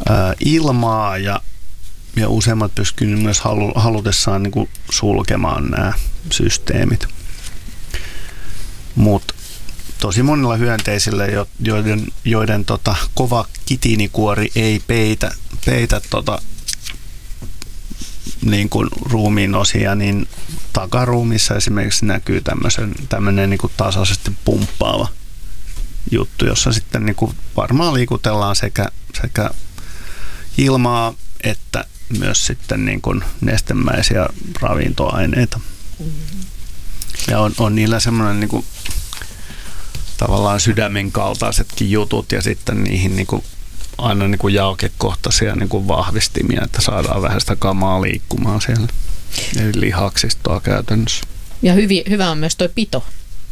ilmaa ja useimmat pystyvät myös halutessaan niin kuin sulkemaan nämä systeemit. Mutta tosi monilla hyönteisillä, joiden kova kitiinikuori ei peitä niin kuin ruumiin osia, niin takaruumissa esimerkiksi näkyy tämmöinen niin kuin tasaisesti pumppaava juttu, jossa sitten niin kuin varmaan liikutellaan sekä ilmaa että myös sitten niin kuin nestemäisiä ravintoaineita. Ja on niillä semmoinen niin kuin tavallaan sydämen kaltaisetkin jutut ja sitten niihin niin kuin aina niin kuin jalkekohtaisia niin kuin vahvistimia, että saadaan vähän sitä kamaa liikkumaan siellä. Eli lihaksistoa käytännössä. Ja hyvä on myös tuo pito.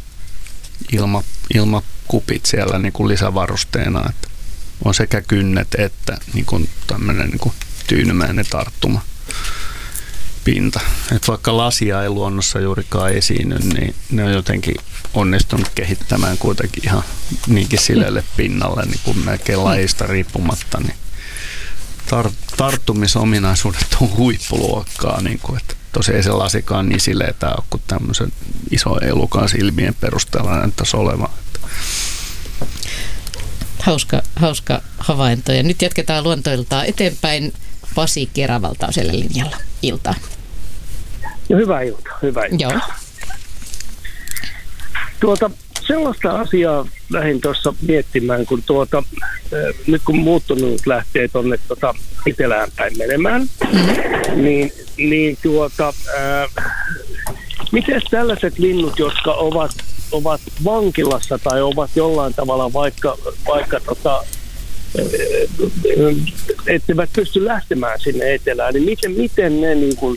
Ilmakupit siellä niin kuin lisävarusteena, että on sekä kynnet että niin kuin tämmöinen niin kuin tyynymäinen tarttuma pinta. Et vaikka lasia ei luonnossa juurikaan esiinny, niin ne on jotenkin onnistunut kehittämään kuitenkin ihan niinkin sileelle pinnalle, niin kuin melkein lajista riippumatta. Niin tarttumisominaisuudet on huippuluokkaa, niin kuin, että tosiaan ei se lasikaan niin sileetä ole kuin tämmöisen iso elukan silmien perusteella näyttäisi olevan. Hauska havainto. Ja nyt jatketaan luontoiltaa eteenpäin. Pasi Keravalta on siellä linjalla. Iltaa. No, hyvää iltaa. Joo. Sellaista asiaa lähdin tuossa miettimään, kun nyt kun muuttunut lähtee tuonne etelään päin menemään, miten tällaiset linnut, jotka ovat vankilassa tai ovat jollain tavalla vaikka etteivät pysty lähtemään sinne etelään, niin miten ne niin kuin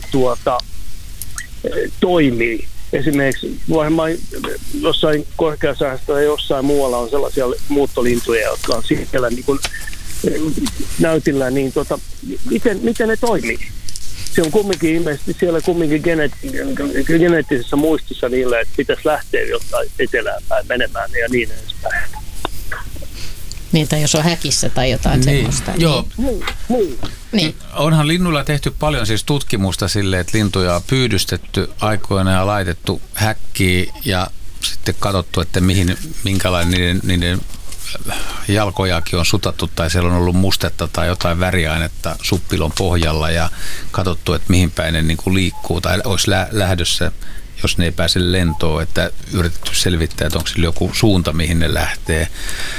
toimii? Esimerkiksi varmaan jossain Korkeasaaressa tai jossain muualla on sellaisia muuttolintuja, jotka on siellä niin kuin näytillä, niin miten ne toimii? Se on kumminkin ilmeisesti siellä geneettisessä muistissa niille, että pitäisi lähteä jotain etelään päin menemään ja niin edespäin. Niin, tai jos on häkissä tai jotain semmoista. Joo. Niin. Onhan linnuilla tehty paljon siis tutkimusta sille, että lintuja on pyydystetty aikoina ja laitettu häkkiin ja sitten katsottu, että minkälainen niiden jalkojakin on sutattu tai siellä on ollut mustetta tai jotain väriainetta suppilon pohjalla ja katsottu, että mihin päin ne niin kuin liikkuu tai olisi lähdössä, jos ne ei pääse lentoon, että yritetty selvittää, että onko sillä joku suunta, mihin ne lähtee.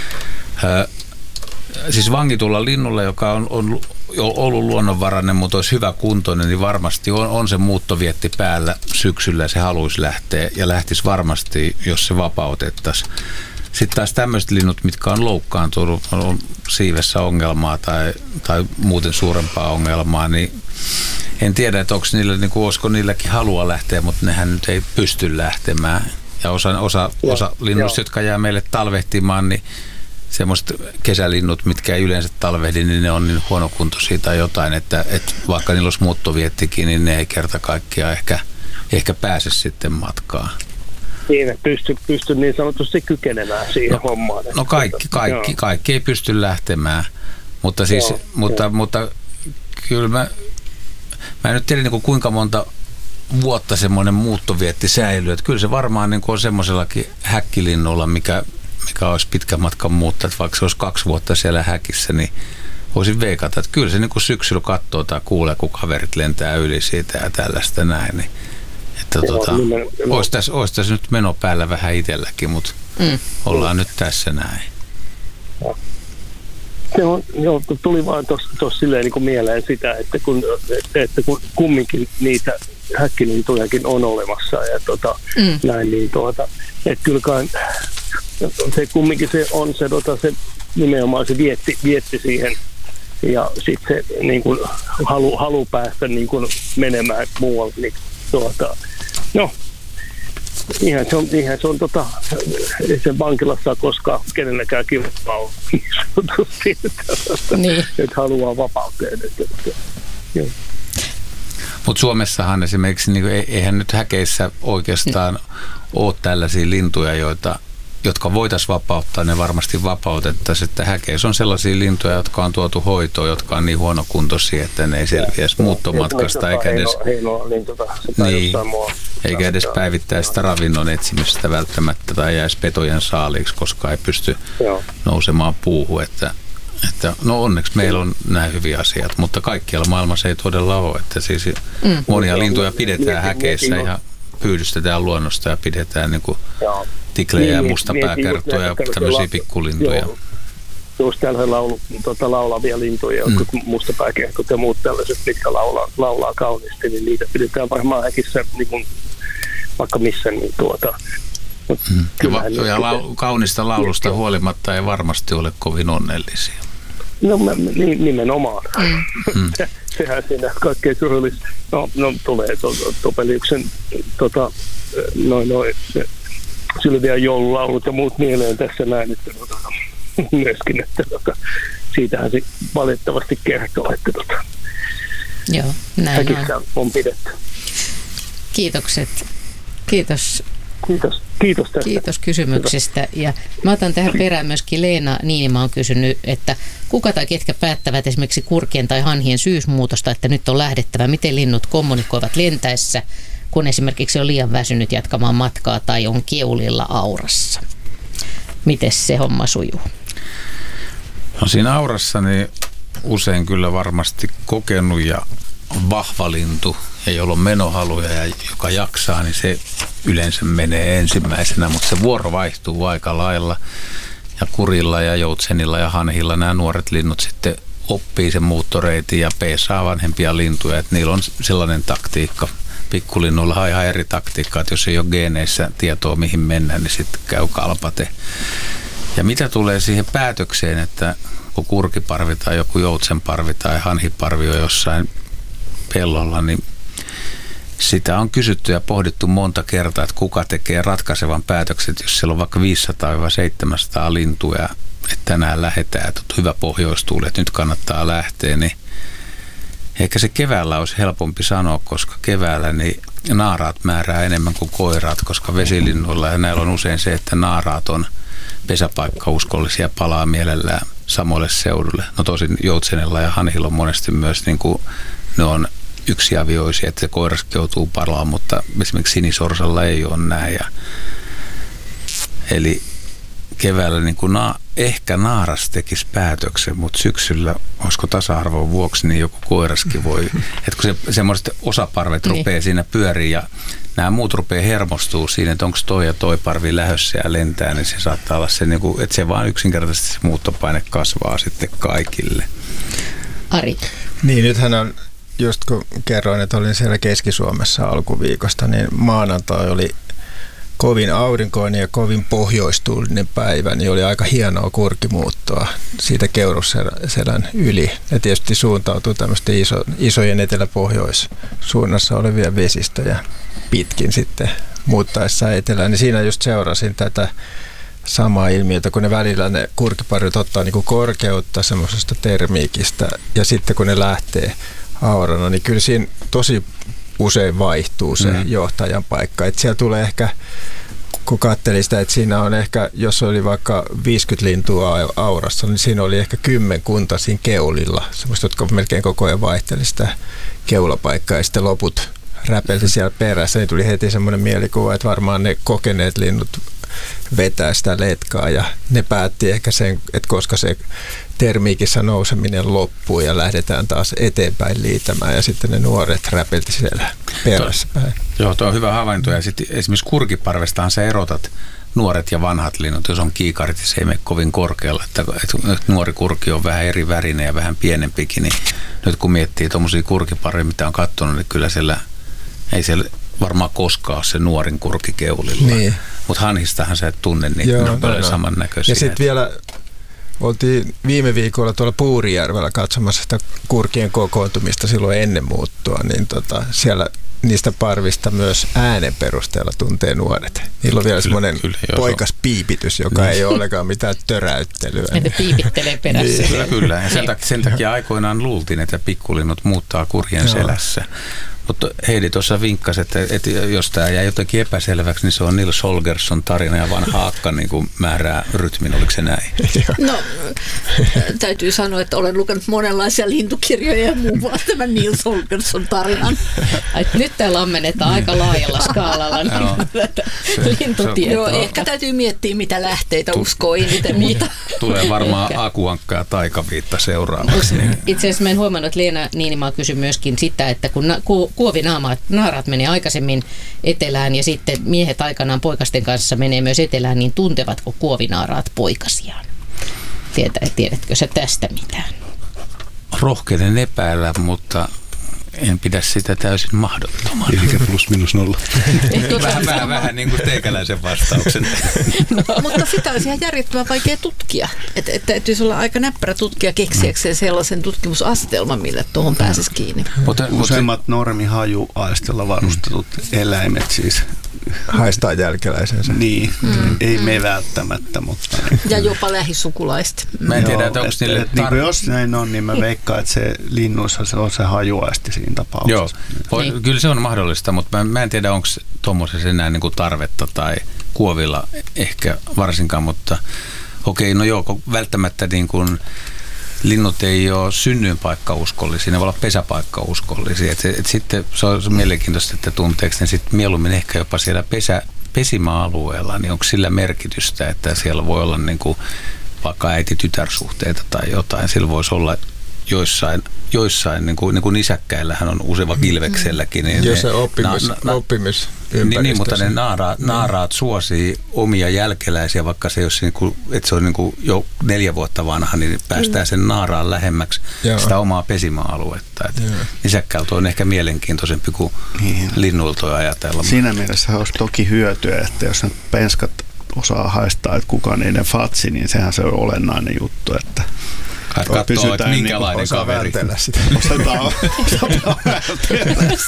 Siis vangitulla linnulla, joka on ollut luonnonvarainen, mutta olisi hyvä kuntoinen, niin varmasti on se muuttovietti päällä syksyllä ja se haluaisi lähteä ja lähtisi varmasti, jos se vapautettaisiin. Sitten taas tämmöiset linnut, mitkä on loukkaantunut, on siivessä ongelmaa tai muuten suurempaa ongelmaa, niin en tiedä, että olisiko niilläkin halua lähteä, mutta nehän nyt ei pysty lähtemään. Ja osa linnuista, jotka jää meille talvehtimaan, niin semmoiset kesälinnut, mitkä ei yleensä talvehdi, niin ne on niin huonokuntoisia tai jotain, että vaikka niillä olisi muuttoviettikin, niin ne ei kerta kaikkiaan ehkä pääse sitten matkaan. Niin, että pysty niin sanotusti kykenemään siihen hommaan. No kaikki ei pysty lähtemään, mutta siis, mutta kyllä mä en nyt tiedä niin kuinka monta vuotta semmoinen muuttovietti säilyy, että kyllä se varmaan niin on semmoisellakin häkkilinnulla, mikä olisi pitkän matkan muuttaa, että vaikka se olisi 2 vuotta siellä häkissä, niin voisin veikata, että kyllä se niin kuin syksyllä katsoo tai kuulee, kun kaverit lentää yli siitä ja tällaista näin. Niin, että olisi tässä nyt meno päällä vähän itselläkin, mutta ollaan nyt tässä näin. Joo, tuli vaan tuossa silleen niin kuin mieleen sitä, että kun kumminkin niitä häkkilintujakin on olemassa ja näin, niin että kylläkään se kumminkin se on se nimenomaan se vietti siihen ja sitten se niin kuin halu päästä niin kuin menemään muualle, niin no Ihan se on ei se vankilassa koskaan kenelläkään kilpaa ole niin. Että haluaa vapauteen. Mutta Suomessahan esimerkiksi, niin eihän nyt häkeissä oikeastaan ole tällaisia lintuja, jotka voitaisiin vapauttaa, ne varmasti vapautettaisiin. Että häkeissä on sellaisia lintuja, jotka on tuotu hoitoon, jotka on niin huonokuntoisia, että ne ei selviäisi muuttomatkasta eikä edes päivittäistä ravinnon etsimistä välttämättä tai jäisi petojen saaliiksi, koska ei pysty nousemaan puuhun. Että no onneksi meillä on näin hyviä asiat, mutta kaikkialla maailmassa ei todella ole. Että siis monia lintuja pidetään häkeissä ja pyydystetään luonnosta ja pidetään niin kuin tiklejä ja mustapääkertoja ja tämmöisiä pikkulintuja. Just tällaisia laulavia lintuja, jotka mustapääkertot ja muut tällaiset, mitkä laulaa kauniisti, niin niitä pidetään varmaan häkissä niin kuin vaikka missä. Niin kaunista laulusta huolimatta ei varmasti ole kovin onnellisia. No nimenomaan. Sehän siinä kaikkein surullista. No tulee Topeliuksen Sylvian joululaulut ja muut mieleen tässä näin, että myöskin, että siitähän se valitettavasti kertoo, että joo, näin häkissä on pidetty. Kiitokset. Kiitos tästä. Kiitos kysymyksestä. Ja mä otan tähän perään myöskin Leena Niinimä on kysynyt, että kuka tai ketkä päättävät esimerkiksi kurkien tai hanhien syysmuutosta, että nyt on lähdettävä, miten linnut kommunikoivat lentäessä, kun esimerkiksi on liian väsynyt jatkamaan matkaa tai on keulilla aurassa. Miten se homma sujuu? No siinä aurassa niin usein kyllä varmasti kokenut ja vahva lintu, ja jolla on menohaluja ja joka jaksaa, niin se yleensä menee ensimmäisenä, mutta se vuoro vaihtuu aika lailla. Ja kurilla ja joutsenilla ja hanhilla nämä nuoret linnut sitten oppii sen muuttoreitin ja peesaa vanhempia lintuja, että niillä on sellainen taktiikka. Pikkulinnuilla on ihan eri taktiikka, että jos ei ole geeneissä tietoa mihin mennään, niin sitten käy kalpate. Ja mitä tulee siihen päätökseen, että kun kurkiparvi tai joku joutsenparvi tai hanhiparvi on jossain pellolla, niin sitä on kysytty ja pohdittu monta kertaa, että kuka tekee ratkaisevan päätöksen, jos siellä on vaikka 500-700 lintuja, että tänään lähdetään, että on hyvä pohjoistuuli, että nyt kannattaa lähteä, niin ehkä se keväällä olisi helpompi sanoa, koska keväällä niin naaraat määrää enemmän kuin koiraat, koska vesilinnuilla ja näillä on usein se, että naaraat on pesäpaikkauskollisia, palaa mielellään samoille seudulle. No tosin joutsenella ja hanhilla on monesti myös niin kuin ne on yksiavioisia, että se koiraskin joutuu palaamaan, mutta esimerkiksi sinisorsalla ei ole näin. Eli keväällä niin kuin ehkä naaras tekisi päätöksen, mutta syksyllä, olisiko tasa-arvon vuoksi, niin joku koiraskin voi. Että kun semmoiset osaparvet rupeaa siinä pyöriin ja nämä muut rupeaa hermostuu siinä, että onko toi ja toi parvi lähdössä ja lentää, niin se saattaa olla se, niin kuin, että se vaan yksinkertaisesti se muuttopaine kasvaa sitten kaikille. Ari. Niin, nythän on, just kun kerroin, että olin siellä Keski-Suomessa alkuviikosta, niin maanantai oli kovin aurinkoinen ja kovin pohjoistuulinen päivä, niin oli aika hienoa kurkimuuttoa siitä Keurusselän yli. Ja tietysti suuntautuu tämmöisten isojen etelä-pohjoissuunnassa olevia vesistöjä pitkin sitten muuttaessa etelään. Niin siinä just seurasin tätä samaa ilmiötä, kun ne välillä ne kurkiparvet ottaa niin kuin korkeutta semmoisesta termiikistä ja sitten kun ne lähtee aurana, niin kyllä siinä tosi usein vaihtuu se johtajan paikka. Että siellä tulee ehkä, kun katselin sitä, että siinä on ehkä, jos oli vaikka 50 lintua aurassa, niin siinä oli ehkä 10 siinä keulilla, semmoista, jotka melkein koko ajan vaihteli sitä keulapaikkaa ja sitten loput räpelsi siellä perässä. Niin tuli heti semmoinen mielikuva, että varmaan ne kokeneet linnut vetää sitä letkaa ja ne päätti ehkä sen, että koska se termiikissä nouseminen loppuu ja lähdetään taas eteenpäin liitämään ja sitten ne nuoret räpelti siellä perässä päin. Joo, tuo on hyvä havainto ja sitten esimerkiksi kurkiparvestahan sä erotat nuoret ja vanhat linnut, jos on kiikarit, se ei mene kovin korkealla, että nuori kurki on vähän eri värinen ja vähän pienempikin, niin nyt kun miettii tuommoisia kurkiparveja, mitä on katsonut, niin kyllä siellä ei siellä varmaan koskaan ole se nuorin kurki keulilla. Niin. Mutta hanhistahan sä et tunne, niin ne on paljon samannäköisiä. Ja sitten vielä oltiin viime viikolla tuolla Puurijärvellä katsomassa sitä kurkien kokoontumista silloin ennen muuttoa, niin siellä niistä parvista myös äänen perusteella tuntee nuoret. Niillä on vielä semmoinen poikas piipitys, joka ei ole ollenkaan mitään töräyttelyä. Ne piipittelee perässä. Kyllä. Ja sen takia aikoinaan luultiin, että pikkulinnut muuttaa kurjen selässä. Mutta Heidi tuossa vinkkasi, että jos tämä jäi jotenkin epäselväksi, niin se on Nils Holgersson tarina ja vanha akka niin kuin määrää rytmin, oliko se näin? No, täytyy sanoa, että olen lukenut monenlaisia lintukirjoja ja muun muassa tämän Nils Holgersson tarinan. Nyt täällä ammennetaan aika laajalla skaalalla lintutietoa. Joo, ehkä täytyy miettiä, mitä lähteitä uskoo eniten, mutta... Tulee varmaan Akuankka ja taikaviitta seuraavaksi. Niin. Itse asiassa mä en huomannut, että Leena Niinimaa kysyi myöskin sitä, että kun kuovinaaraat menee aikaisemmin etelään ja sitten miehet aikanaan poikasten kanssa menee myös etelään, niin tuntevatko kuovinaaraat poikasiaan? Tiedätkö sä tästä mitään? Rohkeinen epäillä, mutta en pidä sitä täysin mahdottomana. Eli plus minus nolla. Vähän niin kuin teikäläisen vastauksen. Mutta sitä olisi ihan järjettömän vaikea tutkia. Että täytyisi olla aika näppärä tutkija keksiäkseen sellaisen tutkimusastelman, millä tuohon pääsisi kiinni. Useimmat normihajuaistilla varustetut eläimet siis haistaa jälkeläisensä. Niin, ei me välttämättä, mutta... Ja jopa lähisukulaista. Mä en tiedä, että onko niille... Niin jos näin on, niin mä veikkaan, että se linnuissa se on se hajuaisti siinä tapauksessa. Joo, niin. Kyllä se on mahdollista, mutta mä en tiedä, onko tuommoisessa enää niin kuin tarvetta tai kuovilla ehkä varsinkaan, mutta okei, no joo, välttämättä niin kuin linnut ei ole synnyinpaikkauskollisia, ne voi olla pesäpaikkauskollisia. Et sitten se on mielenkiintoista, että tunteeko ne sitten mieluummin ehkä jopa siellä pesimäalueella, niin onko sillä merkitystä, että siellä voi olla niin kuin vaikka äiti-tytärsuhteita tai jotain, sillä voisi olla joissain niin kuin nisäkkäillähän on usein kilvekselläkin. Niin jos se oppimisympäristössä. Niin, mutta ne naaraat suosii omia jälkeläisiä, vaikka se, jos että se on niin kuin jo 4 vuotta vanha, niin päästään sen naaraan lähemmäksi sitä omaa pesimäaluetta. Nisäkkäiltä on ehkä mielenkiintoisempi kuin linnuilta ajatella. Siinä mielessä olisi toki hyötyä, että jos ne penskat osaa haistaa, että kuka niiden fatsi, niin sehän se on olennainen juttu, että katsoo, että minkälainen kaveri. Osataan vältellä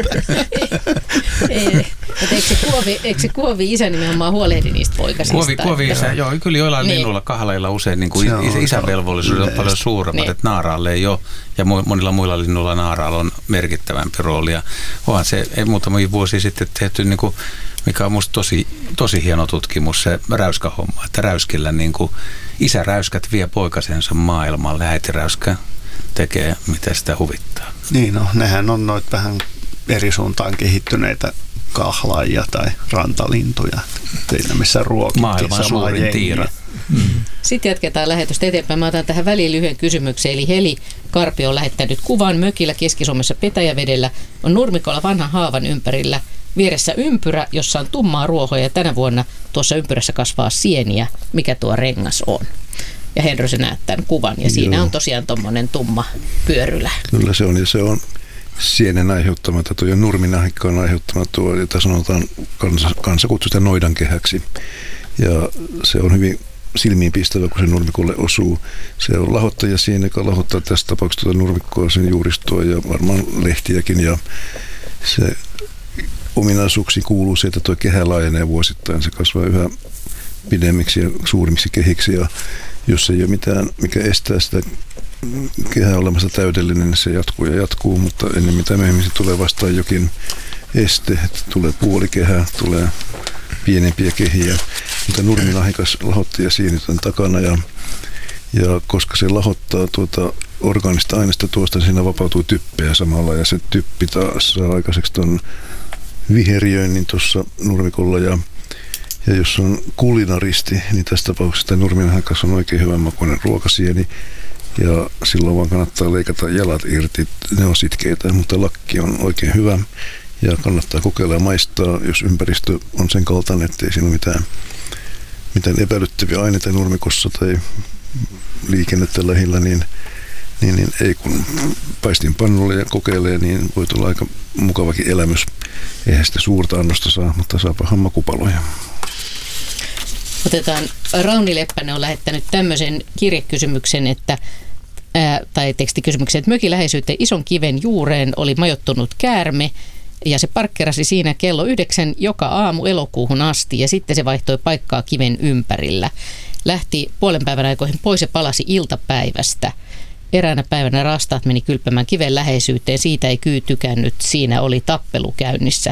Eikö se kuovi isä nimenomaan huolehdi niistä poikasista? Kuovi isä, joo, kyllä joillain linnuilla kahdella usein niin kuin isävelvollisuus on paljon suuremmat, että naaraalle ei ole, ja monilla muilla linnuilla naaraalla on merkittävämpi rooli. Ja onhan se muutamia vuosia sitten tehty, niin kuin, mikä on musta tosi hieno tutkimus, se räyskähomma, että räyskillä niin kuin isäräyskät vie poikasensa maailmalle, äitiräyskä tekee, mitä sitä huvittaa. Niin, no nehän on noita vähän eri suuntaan kehittyneitä kahlaajia tai rantalintuja, siinä missä ruokittiin maailman suurin tiira. Sitten jatketaan lähetystä eteenpäin. Mä otan tähän väliin lyhyen kysymyksen. Eli Heli Karpi on lähettänyt kuvan mökillä Keski-Suomessa Petäjävedellä. On nurmikolla vanhan haavan ympärillä vieressä ympyrä, jossa on tummaa ruohoa, ja tänä vuonna tuossa ympyrässä kasvaa sieniä. Mikä tuo rengas on? Ja Henry, sä näet tämän kuvan, ja siinä on tosiaan tommonen tumma pyörylä. Kyllä se on, ja se on sienen aiheuttama, tuo nurminahikka on aiheuttama tuo, jota sanotaan kansa kutsuu sitä noidankehäksi. Ja se on hyvin silmiinpistävä, kun se nurmikolle osuu. Se on lahottajasieni, joka lahottaa tässä tapauksessa tuota nurmikkoa, sen juuristoa ja varmaan lehtiäkin. Ja se ominaisuuksiin kuuluu se, että tuo kehä laajenee vuosittain. Se kasvaa yhä pidemmiksi ja suurimmiksi kehiksi. Ja jos ei ole mitään, mikä estää sitä kehää olemassa täydellinen, niin se jatkuu, mutta ennen mitä myöhemmin se tulee vastaan jokin este, että tulee puolikehä, tulee pienempiä kehiä, mutta nurminahikas lahottajasieni on takana ja koska se lahottaa tuota orgaanista aineesta tuosta, niin siinä vapautuu typpeä samalla ja se typpi taas saa aikaiseksi tuon viheriöinnin tuossa nurmikolla ja jos on kulinaristi, niin tässä tapauksessa nurminahikas on oikein hyvän makuinen ruokasieni ja silloin vaan kannattaa leikata jalat irti, ne on sitkeitä, mutta lakki on oikein hyvä. Ja kannattaa kokeilla ja maistaa, jos ympäristö on sen kaltainen, ettei siinä ole mitään epäilyttäviä aineita nurmikossa tai liikennettä lähellä, niin ei kun paistin pannulle ja kokeilee, niin voi tulla aika mukavakin elämys. Eihän sitä suurta annosta saa, mutta saapahan makupaloja. Otetaan, Rauni Leppänen on lähettänyt tämmöisen kirjekysymyksen, tai tekstikysymyksen, että mökin läheisyyteen ison kiven juureen oli majoittunut käärme, ja se parkkerasi siinä kello 9 joka aamu elokuuhun asti, ja sitten se vaihtoi paikkaa kiven ympärillä. Lähti puolen päivän aikoihin pois ja palasi iltapäivästä. Eräänä päivänä rastaat meni kylpämään kiven läheisyyteen. Siitä ei kyy tykännyt. Siinä oli tappelu käynnissä.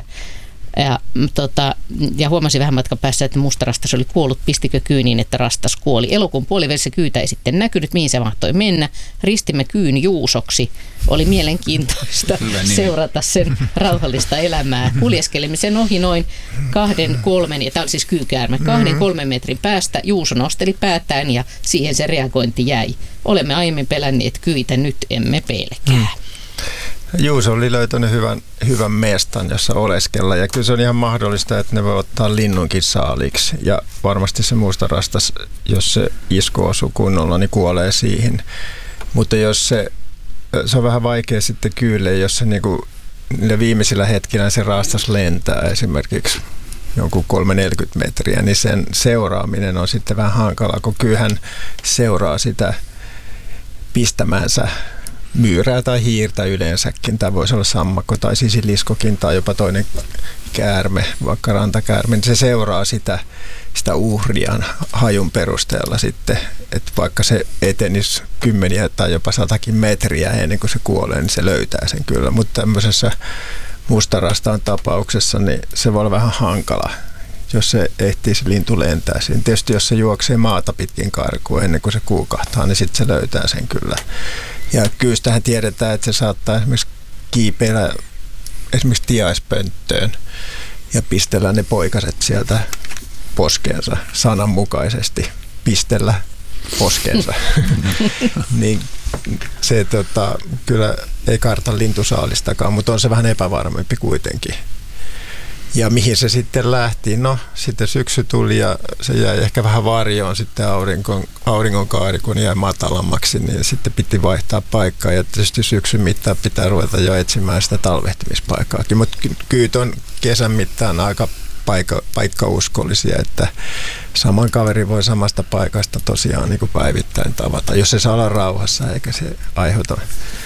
Ja huomasin vähän matkan päässä, että mustarastas oli kuollut. Pistikö kyy niin, että rastas kuoli? Elokuun puolivälissä kyytä ei sitten näkynyt, mihin se mahtoi mennä. Ristimme kyyn Juusoksi. Oli mielenkiintoista seurata sen rauhallista elämää. Kuljeskelimme sen ohi noin 2-3, ja tämä oli siis kyykäärme, 2-3 metrin päästä. Juuso nosteli päätään ja siihen se reagointi jäi. Olemme aiemmin pelänneet kyitä, nyt emme pelkää. Juuso oli löytänyt hyvän mestan, jossa oleskella, ja kyllä se on ihan mahdollista, että ne voi ottaa linnunkin saaliksi, ja varmasti se mustarastas, jos se isku osuu kunnolla, niin kuolee siihen. Mutta jos se on vähän vaikea sitten kyylle, jos se niinku, niillä viimeisillä hetkinä se rastas lentää esimerkiksi jonkun 3-40 metriä, niin sen seuraaminen on sitten vähän hankalaa, kun kyyhän seuraa sitä pistämäänsä myyrää tai hiirtä yleensäkin. Tämä voisi olla sammakko tai sisiliskokin tai jopa toinen käärme, vaikka rantakäärme. Se seuraa sitä uhrian hajun perusteella sitten, että vaikka se etenisi 10 tai jopa 100 metriä ennen kuin se kuolee, niin se löytää sen kyllä. Mutta tämmöisessä mustarastaan tapauksessa niin se voi olla vähän hankala, jos se ehtii se lintu lentää siinä. Tietysti jos se juoksee maata pitkin karkuun ennen kuin se kuukahtaa, niin sitten se löytää sen kyllä. Ja kyystähän tiedetään, että se saattaa esimerkiksi kiipeillä esimerkiksi tiaispönttöön ja pistellä ne poikaset sieltä poskeensa sananmukaisesti. Pistellä poskeensa. Niin se kyllä ei karta lintusaalistakaan, mutta on se vähän epävarmempi kuitenkin. Ja mihin se sitten lähti? No, sitten syksy tuli ja se jäi ehkä vähän varjoon sitten auringonkaari, kun jäi matalammaksi, niin sitten piti vaihtaa paikkaa. Ja tietysti syksyn mittaan pitää ruveta jo etsimään sitä talvehtimispaikkaakin. Mutta kyyt on kesän mittaan aika paikkauskollisia, että saman kaveri voi samasta paikasta tosiaan niin kuin päivittäin tavata, jos se saa olla rauhassa eikä se aiheuta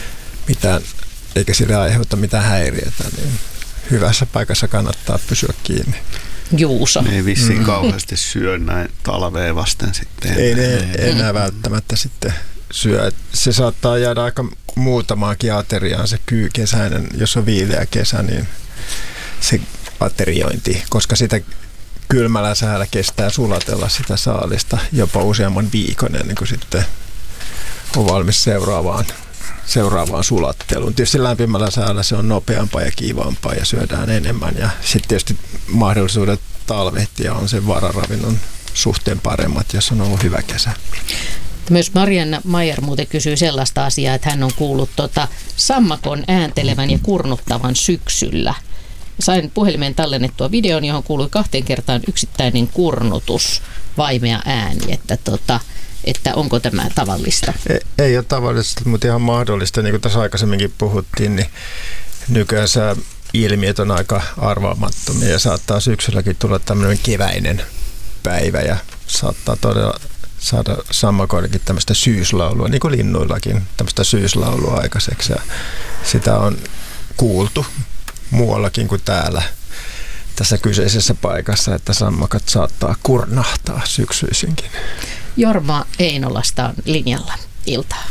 mitään häiriötä, niin hyvässä paikassa kannattaa pysyä kiinni. Juuso. Ne ei vissiin kauheasti syö näin talveen vasten sitten. Ei ne enää välttämättä sitten syö. Se saattaa jäädä aika muutamaankin ateriaan se kesäinen, jos on viileä kesä, niin se ateriointi, koska sitä kylmällä säällä kestää sulatella sitä saalista jopa useamman viikon ennen kuin sitten on valmis seuraavaan sulatteluun. Tietysti lämpimällä säällä se on nopeampaa ja kiivaampaa ja syödään enemmän. Ja sitten tietysti mahdollisuudet talvehtia on sen vararavinnon suhteen paremmat, jos on ollut hyvä kesä. Myös Marianna Maijer muuten kysyy sellaista asiaa, että hän on kuullut sammakon ääntelevän ja kurnuttavan syksyllä. Sain puhelimeen tallennettua videon, johon kuului 2 kertaan yksittäinen kurnutus, vaimea ääni, että onko tämä tavallista? Ei ole tavallista, mutta ihan mahdollista. Niin kuin tässä aikaisemminkin puhuttiin, niin nykyään ilmiöt on aika arvaamattomia ja saattaa syksylläkin tulla tämmöinen keväinen päivä ja saattaa todella saada sammakoillakin tämmöistä syyslaulua, niin kuin linnuillakin tämmöistä syyslaulua aikaiseksi. Ja sitä on kuultu muuallakin kuin täällä tässä kyseisessä paikassa, että sammakat saattaa kurnahtaa syksyisinkin. Jorma Einolasta on linjalla. Iltaa.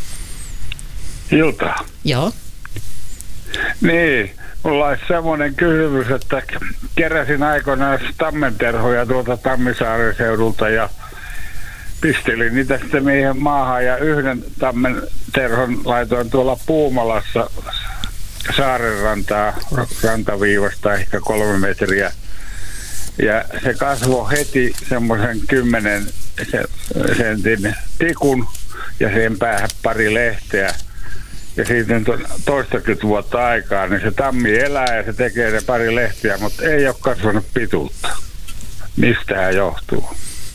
Iltaa. Joo. Niin, mulla olisi semmoinen kysymys, että keräsin aikoinaan tammenterhoja tuolta Tammisaaren seudulta ja pistelin niitä sitten meidän maahan ja yhden tammenterhon laitoin tuolla Puumalassa saarenrantaa, rantaviivasta ehkä 3 metriä. Ja se kasvoi heti semmoisen 10 sentin tikun ja siihen päähän pari lehteä. Ja siitä on toistakymmentä vuotta aikaa, niin se tammi elää ja se tekee ne pari lehtiä, mutta ei ole kasvanut pituutta. Mistähän johtuu?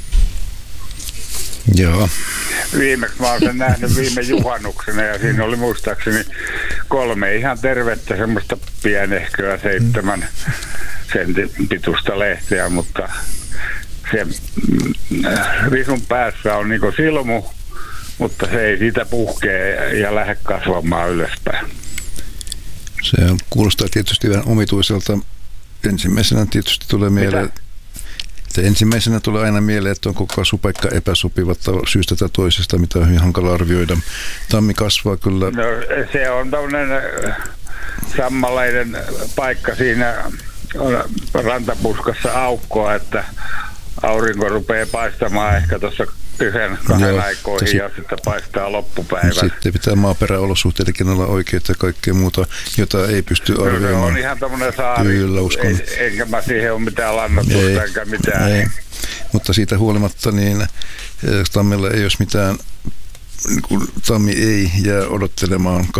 Joo. Viimeksi mä olen sen nähnyt viime juhannuksena ja siinä oli muistaakseni 3 ihan tervettä semmoista pienehköä 7 sentin pituista lehteä, mutta se risun päässä on niinku silmu, mutta se ei siitä puhkee ja lähde kasvamaan ylöspäin. Se kuulostaa tietysti vähän omituiselta. Ensimmäisenä tietysti tulee mieleen, Ja ensimmäisenä tulee aina mieleen, että onko kasvupaikka epäsopiva syystä tai toisesta, mitä on hyvin hankala arvioida. Tammi kasvaa kyllä. No, se on tämmöinen samanlainen paikka, siinä on rantapuskassa aukkoa, että aurinko rupeaa paistamaan ehkä tuossa 1-2 aikoihin ja sitten paistaa loppupäivän. Sitten pitää maaperäolosuhteidenkin olla oikeita ja kaikkea muuta, jota ei pysty arvioimaan. Se on ihan tämmöinen saari. Kyllä, uskon. Enkä mä siihen ole mitään lannoitusta enkä mitään. Ei. Mutta siitä huolimatta niin tammilla ei olisi mitään, niin tammi ei jää odottelemaan